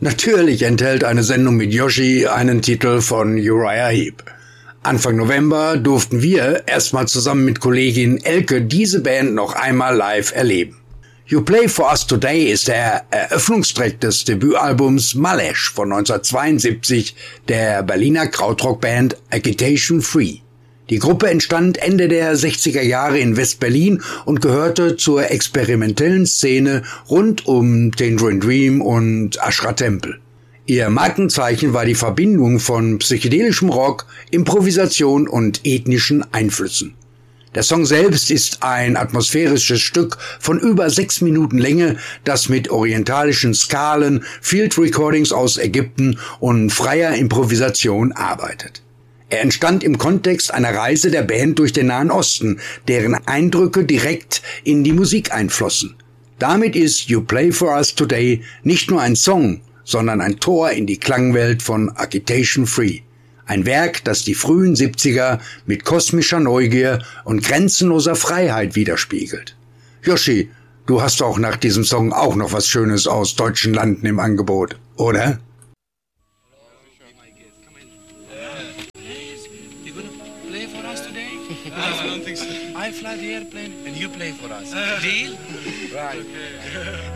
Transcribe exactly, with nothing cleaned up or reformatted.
Natürlich enthält eine Sendung mit Yoshi einen Titel von Uriah Heep. Anfang November durften wir erstmal zusammen mit Kollegin Elke diese Band noch einmal live erleben. You Play For Us Today ist der Eröffnungstrack des Debütalbums Malesh von neunzehnhundertzweiundsiebzig der Berliner Krautrockband Agitation Free. Die Gruppe entstand Ende der sechziger Jahre in West-Berlin und gehörte zur experimentellen Szene rund um Tangerine Dream und Ashra Temple. Ihr Markenzeichen war die Verbindung von psychedelischem Rock, Improvisation und ethnischen Einflüssen. Der Song selbst ist ein atmosphärisches Stück von über sechs Minuten Länge, das mit orientalischen Skalen, Field Recordings aus Ägypten und freier Improvisation arbeitet. Er entstand im Kontext einer Reise der Band durch den Nahen Osten, deren Eindrücke direkt in die Musik einflossen. Damit ist You Play For Us Today nicht nur ein Song, sondern ein Tor in die Klangwelt von Agitation Free. Ein Werk, das die frühen siebziger mit kosmischer Neugier und grenzenloser Freiheit widerspiegelt. Yoshi, du hast auch nach diesem Song auch noch was Schönes aus deutschen Landen im Angebot, oder? I fly the airplane and you play for us. Deal? Right.